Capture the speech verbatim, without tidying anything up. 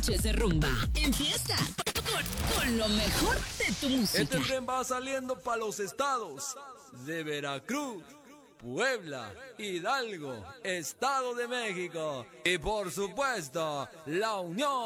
noches de rumba. Empieza con, con lo mejor de tu música. Este tren va saliendo para los estados de Veracruz, Puebla, Hidalgo, Estado de México y por supuesto, la Unión